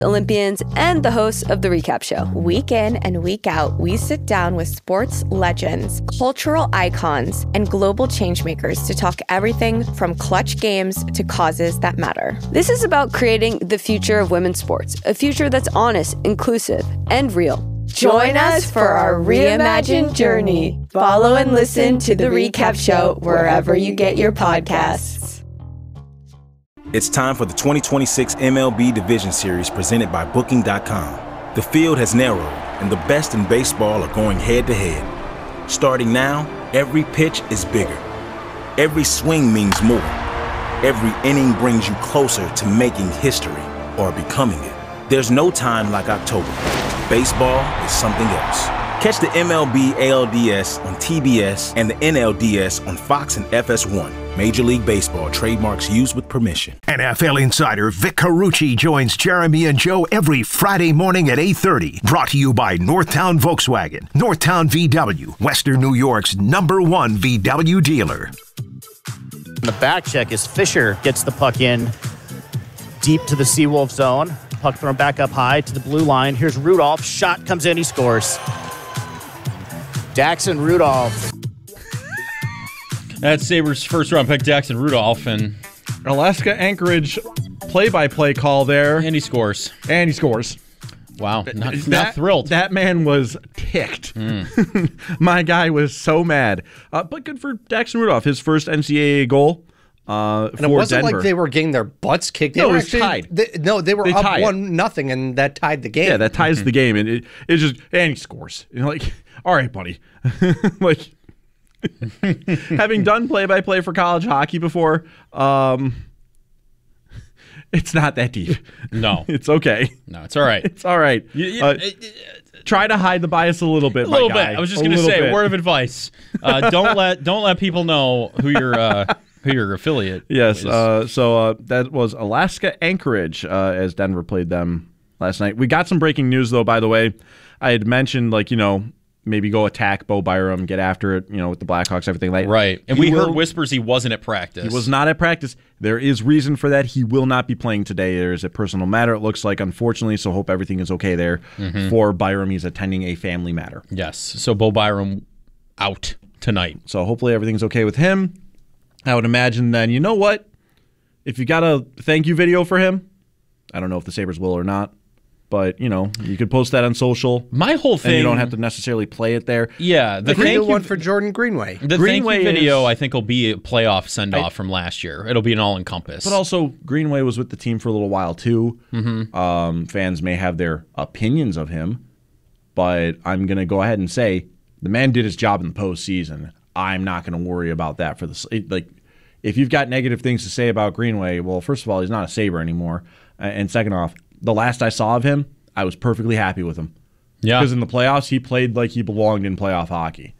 Olympians, and the host of The Recap Show. Week in and week out, we sit down with sports legends, cultural icons, and global changemakers to talk everything from clutch games to causes that matter. This is about creating the future of women's sports, a future that's honest, inclusive, and real. Join us for our reimagined journey. Follow and listen to The Recap Show wherever you get your podcasts. It's time for the 2026 MLB Division Series presented by Booking.com. The field has narrowed, and the best in baseball are going head-to-head. Starting now, every pitch is bigger. Every swing means more. Every inning brings you closer to making history or becoming it. There's no time like October. Baseball is something else. Catch the MLB ALDS on TBS and the NLDS on Fox and FS1. Major League Baseball trademarks used with permission. NFL insider Vic Carucci joins Jeremy and Joe every Friday morning at 8:30. Brought to you by Northtown Volkswagen. Northtown VW, Western New York's #1 VW dealer. The back check is Fisher gets the puck in deep to the Seawolf zone. Puck thrown back up high to the blue line. Here's Rudolph. Shot comes in. He scores. Daxon Rudolph. That's Sabres' first-round pick, Daxon Rudolph, and Alaska Anchorage play-by-play call there. And he scores. Wow, not thrilled. That man was ticked. My guy was so mad. But good for Daxon Rudolph, his first NCAA goal. And it wasn't Denver. like they were getting their butts kicked. They No, were it was tied. They were up 1-0, and that tied the game. Yeah, that ties the game, and it's just and he scores. You know, like, all right, buddy. Like, having done play-by-play for college hockey before, it's not that deep. No, it's okay. No, it's all right. It's all right. Try to hide the bias a little bit. A little bit. I was just going to say a word of advice. Don't let people know who your affiliate. Yes. is. So that was Alaska Anchorage as Denver played them last night. We got some breaking news though. By the way, I had mentioned maybe go attack Bo Byram, get after it, with the Blackhawks, everything like that. Right. And we heard whispers he wasn't at practice. He was not at practice. There is reason for that. He will not be playing today. There is a personal matter, it looks like, unfortunately, so hope everything is okay there for Byram. He's attending a family matter. Yes. So Bo Byram out tonight. So hopefully everything's okay with him. I would imagine then, you know what? If you got a thank you video for him, I don't know if the Sabres will or not, but, you could post that on social. My whole thing... And you don't have to necessarily play it there. Yeah. The thank you one for Jordan Greenway. The Greenway thank you video, I think, will be a playoff send-off from last year. It'll be an all-encompass. But also, Greenway was with the team for a little while, too. Fans may have their opinions of him, but I'm going to go ahead and say the man did his job in the postseason. I'm not going to worry about that for the... if you've got negative things to say about Greenway, well, first of all, he's not a Sabre anymore. And second off, the last I saw of him, I was perfectly happy with him. Yeah. Because in the playoffs, he played like he belonged in playoff hockey.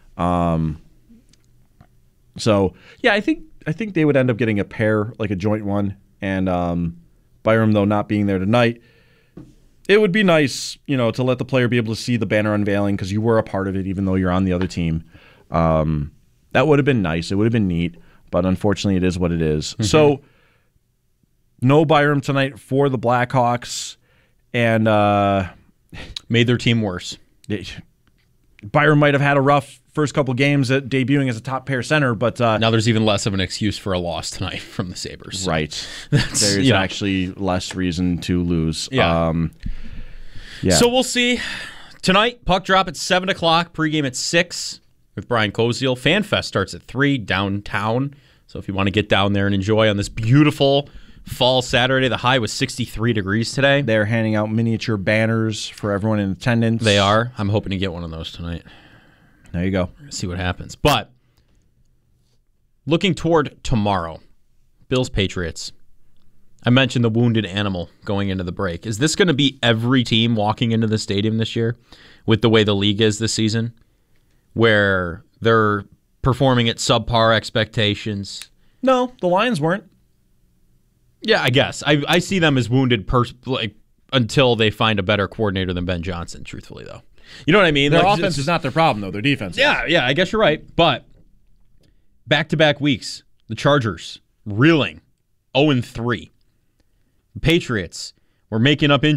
So, yeah, I think they would end up getting a pair, like a joint one. And Byram, though, not being there tonight, it would be nice, to let the player be able to see the banner unveiling because you were a part of it, even though you're on the other team. That would have been nice. It would have been neat. But unfortunately, it is what it is. So, no Byram tonight for the Blackhawks, and made their team worse. Byram might have had a rough first couple games at debuting as a top pair center, but now there's even less of an excuse for a loss tonight from the Sabres. Right. There's actually less reason to lose. Yeah. Yeah. So we'll see. Tonight, puck drop at 7 o'clock, pregame at 6 with Brian Koziel. FanFest starts at 3 downtown. So if you want to get down there and enjoy on this beautiful fall Saturday, the high was 63 degrees today. They're handing out miniature banners for everyone in attendance. They are. I'm hoping to get one of those tonight. There you go. See what happens. But looking toward tomorrow, Bills-Patriots. I mentioned the wounded animal going into the break. Is this going to be every team walking into the stadium this year with the way the league is this season, where they're performing at subpar expectations? No, the Lions weren't. Yeah, I guess. I see them as wounded until they find a better coordinator than Ben Johnson, truthfully, though. You know what I mean? Their offense is not their problem, though. Their defense is. Yeah, I guess you're right. But back-to-back weeks, the Chargers reeling 0-3. The Patriots We're making up injuries